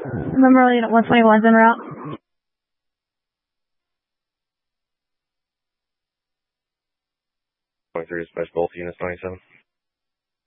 Memorial Unit 121's en route. Dispatch both units 97.